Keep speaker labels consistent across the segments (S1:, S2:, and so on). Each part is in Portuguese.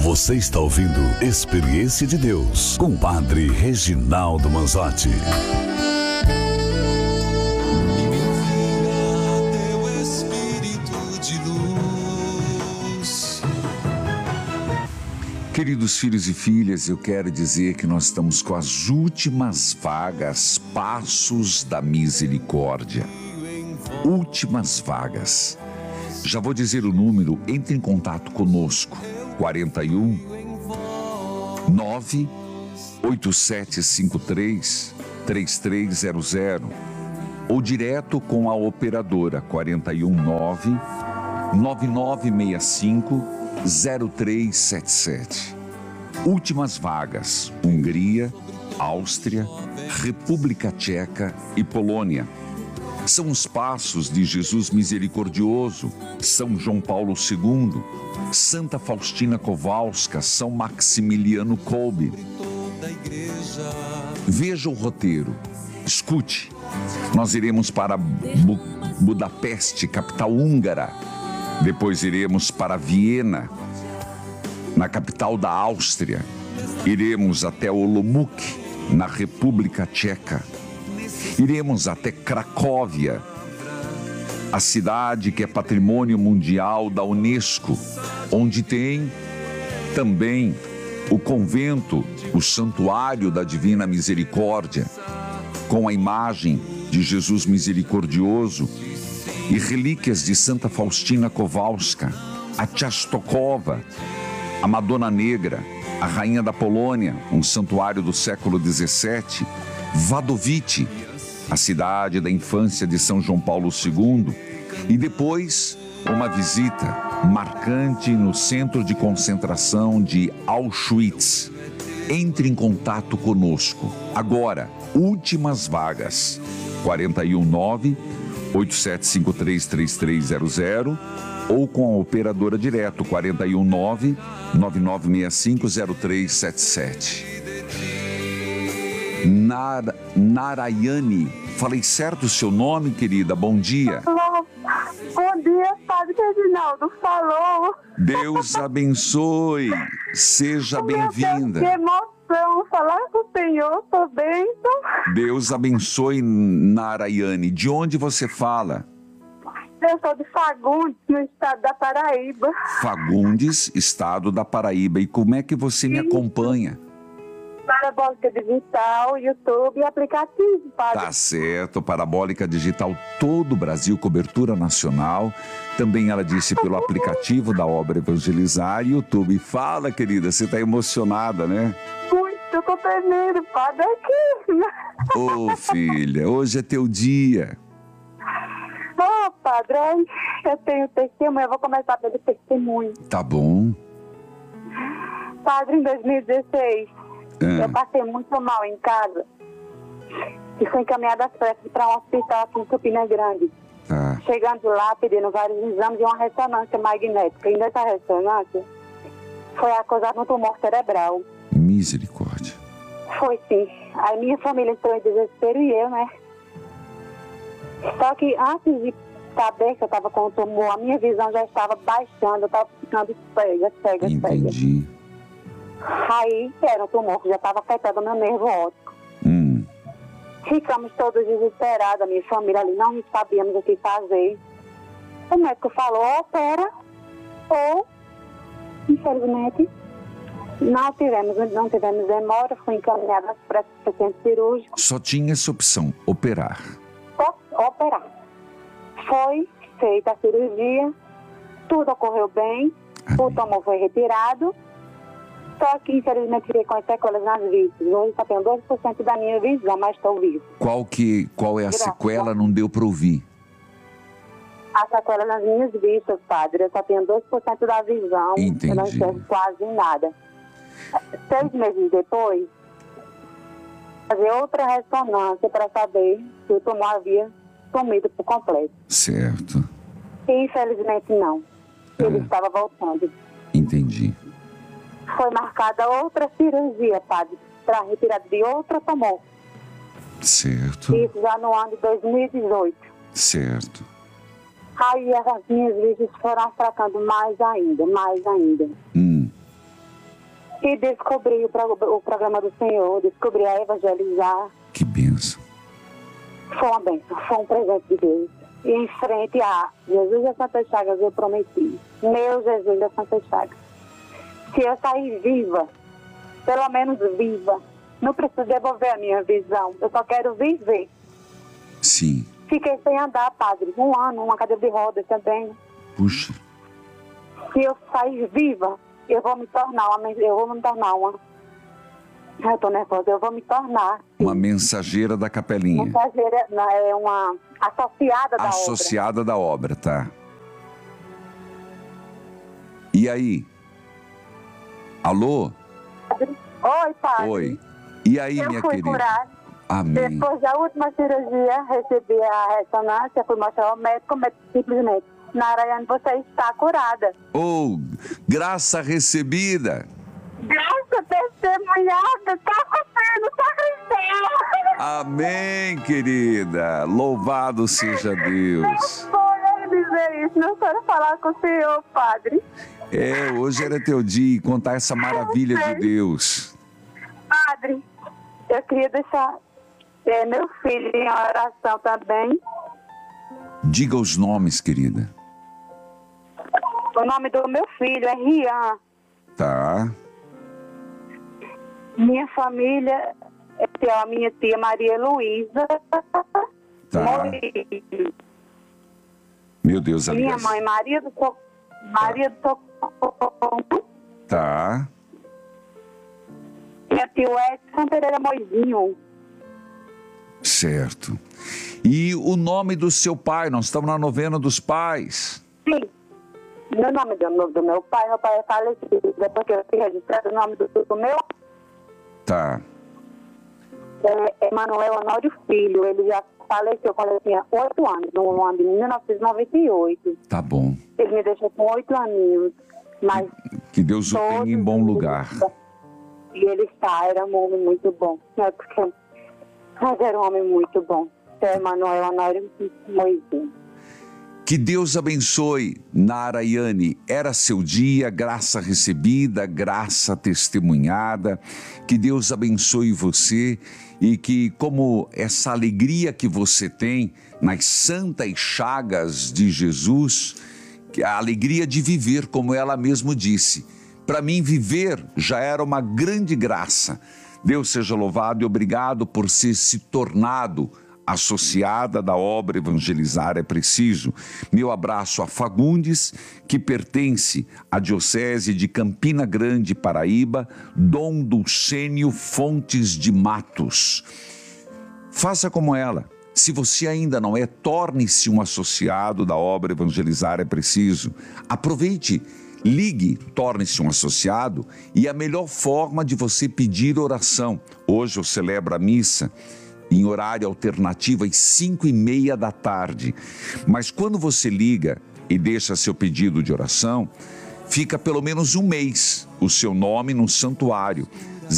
S1: Você está ouvindo Experiência de Deus com o Padre Reginaldo Manzotti.
S2: Teu Espírito de luz.
S3: Queridos filhos e filhas, eu quero dizer que nós estamos com as últimas vagas, Passos da Misericórdia. Últimas vagas. Já vou dizer o número, entre em contato conosco. 41 98753 3300 ou direto com a operadora 41 9965 0377. Últimas vagas: Hungria, Áustria, República Tcheca e Polônia. São os passos de Jesus Misericordioso, São João Paulo II, Santa Faustina Kowalska, São Maximiliano Kolbe. Veja o roteiro, escute. Nós iremos para Budapeste, capital húngara. Depois iremos para Viena, na capital da Áustria. Iremos até Olomouc, na República Tcheca. Iremos até Cracóvia, a cidade que é patrimônio mundial da Unesco, onde tem também o convento, o Santuário da Divina Misericórdia, com a imagem de Jesus Misericordioso e relíquias de Santa Faustina Kowalska, a Częstochowa, a Madonna Negra, a Rainha da Polônia, um santuário do século XVII, Wadowice, a cidade da infância de São João Paulo II, e depois uma visita marcante no centro de concentração de Auschwitz. Entre em contato conosco. Agora, últimas vagas. 419-8753-3300 ou com a operadora direto 419-9965-0377. Narayane, falei certo o seu nome, querida? Bom dia.
S4: Bom dia, Padre Reginaldo, falou.
S3: Deus abençoe, seja bem-vinda.
S4: Que emoção, falar com o Senhor, tô bênção.
S3: Deus abençoe, Narayane. De onde você fala?
S4: Eu sou de Fagundes, no estado da Paraíba.
S3: Fagundes, estado da Paraíba. E como é que você me acompanha?
S4: Parabólica Digital, YouTube e aplicativo, Padre.
S3: Tá certo, Parabólica Digital, todo o Brasil, cobertura nacional. Também ela disse pelo aplicativo da Obra Evangelizar e YouTube. Fala, querida, você tá emocionada, né?
S4: Muito, tô tremendo, Padre, aqui.
S3: Ô, filha, hoje é teu dia.
S4: Ô, Padre, eu tenho testemunho, eu vou começar pelo testemunho.
S3: Tá bom.
S4: Padre, em 2016... eu passei muito mal em casa e fui encaminhada às pressas para um hospital aqui em Campina Grande. Chegando lá, pedindo vários exames e uma ressonância magnética. E nessa ressonância foi acusado um tumor cerebral.
S3: Misericórdia.
S4: Foi sim. Aí minha família entrou em desespero e eu, né? Só que antes de saber que eu estava com o tumor, a minha visão já estava baixando, eu estava ficando cega.
S3: Entendi.
S4: Aí era um tumor que já estava afetando o meu nervo óptico. Ficamos todos desesperados, a minha família ali, não sabíamos o que fazer. O médico falou, opera, ou, infelizmente, não tivemos demora, fui encaminhada para o centro cirúrgico.
S3: Só tinha essa opção, operar.
S4: Operar. Foi feita a cirurgia, tudo ocorreu bem, o tumor foi retirado. Só que, infelizmente, fiquei com as sequelas nas vistas. Hoje só tenho 2% da minha visão, mas estou vivo.
S3: Qual é a sequela? Não deu para ouvir.
S4: A sequela nas minhas vistas, Padre. Eu só tenho 2% da visão.
S3: Entendi.
S4: Eu não enxergo quase nada. 6 meses depois, fazer outra ressonância para saber se o tumor havia sumido por completo.
S3: Certo.
S4: E, infelizmente, não. Ele estava voltando.
S3: Entendi.
S4: Foi marcada outra cirurgia, Padre, para retirada de outro tumor.
S3: Certo.
S4: Isso já no ano de 2018.
S3: Certo.
S4: Aí as minhas vistas foram fracando mais ainda. E descobri o programa do Senhor, descobri a evangelizar.
S3: Que bênção.
S4: Foi uma bênção, foi um presente de Deus. E em frente a Jesus das Santas Chagas eu prometi, meu Jesus das Santas Chagas, se eu sair viva, pelo menos viva, não preciso devolver a minha visão, eu só quero viver.
S3: Sim.
S4: Fiquei sem andar, padre, 1 ano, uma cadeira de rodas também.
S3: Puxa.
S4: Se eu sair viva, eu vou me tornar uma... Eu estou nervosa, eu vou me tornar...
S3: Uma mensageira da capelinha.
S4: Mensageira, é uma associada da obra.
S3: Associada da obra, tá. E aí? Alô?
S4: Oi, padre.
S3: Oi. E aí,
S4: eu
S3: minha
S4: fui
S3: querida?
S4: Curada.
S3: Amém.
S4: Depois da última cirurgia, recebi a ressonância, fui mostrar ao médico, o médico simplesmente, Narayane, você está curada.
S3: Oh, graça recebida.
S4: Graça testemunhada, está acontecendo, está crescendo.
S3: Amém, querida. Louvado seja Deus.
S4: Não foi dizer isso, não quero falar com o senhor, padre.
S3: Hoje era teu dia e contar essa maravilha de Deus.
S4: Padre, eu queria deixar meu filho em oração também.
S3: Diga os nomes, querida.
S4: O nome do meu filho é Rian.
S3: Tá.
S4: Minha família é a minha tia Maria Luísa.
S3: Tá. Meu Deus, aliás.
S4: Minha mãe Maria do Socorro.
S3: Tá.
S4: Minha tia Edson Pereira Moizinho.
S3: Certo. E o nome do seu pai? Nós estamos na novena dos pais.
S4: Sim. O nome do meu pai é falecido. Depois que eu fui registrado o nome do meu...
S3: Tá.
S4: É Emanuel Honório Filho. Ele já faleceu quando eu tinha 8 anos, no ano de 1998.
S3: Tá bom.
S4: Ele me deixou com 8 aninhos. Mas
S3: que Deus o tenha em bom lugar.
S4: E ele era um homem muito bom. Mas era um homem muito bom. Emanuel Honório Moizinho.
S3: Que Deus abençoe, Narayane. Era seu dia, graça recebida, graça testemunhada. Que Deus abençoe você e que, como essa alegria que você tem nas santas chagas de Jesus, que a alegria de viver, como ela mesmo disse. Para mim, viver já era uma grande graça. Deus seja louvado e obrigado por ser se tornado associada da obra Evangelizar é Preciso. Meu abraço a Fagundes, que pertence à Diocese de Campina Grande, Paraíba, Dom Dulcênio Fontes de Matos. Faça como ela. Se você ainda não é, torne-se um associado da obra Evangelizar é Preciso. Aproveite, ligue, torne-se um associado e a melhor forma de você pedir oração. Hoje eu celebro a missa em horário alternativo às 5:30 da tarde. Mas quando você liga e deixa seu pedido de oração, fica pelo menos um mês o seu nome no santuário.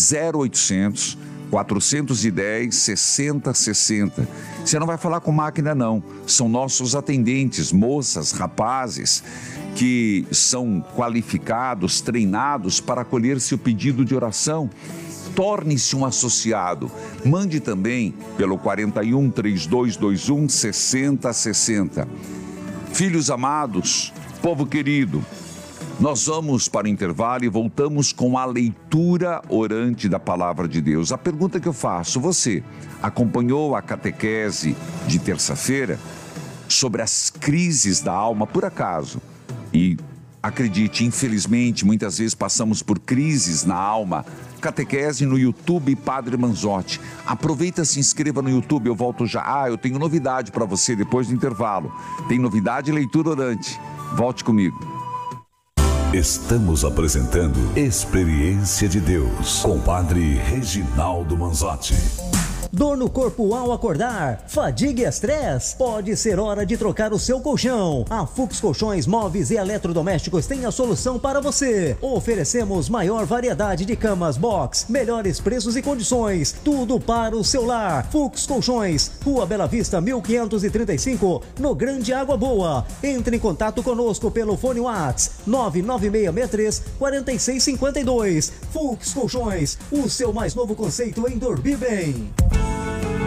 S3: 0800 410 6060. Você não vai falar com máquina não, são nossos atendentes, moças, rapazes, que são qualificados, treinados para acolher seu pedido de oração. Torne-se um associado. Mande também pelo 41 3221 6060. Filhos amados, povo querido, nós vamos para o intervalo e voltamos com a leitura orante da Palavra de Deus. A pergunta que eu faço, você acompanhou a catequese de terça-feira sobre as crises da alma, por acaso? E acredite, infelizmente, muitas vezes passamos por crises na alma. Catequese no YouTube Padre Manzotti. Aproveita, se inscreva no YouTube, eu volto já. Eu tenho novidade para você depois do intervalo. Tem novidade e leitura orante. Volte comigo.
S1: Estamos apresentando Experiência de Deus com Padre Reginaldo Manzotti.
S5: Dor no corpo ao acordar? Fadiga e estresse? Pode ser hora de trocar o seu colchão. A Fux Colchões Móveis e Eletrodomésticos tem a solução para você. Oferecemos maior variedade de camas box, melhores preços e condições, tudo para o seu lar. Fux Colchões, Rua Bela Vista 1535, no Grande Água Boa. Entre em contato conosco pelo fone WhatsApp 99663-4652. Fux Colchões, o seu mais novo conceito em dormir bem.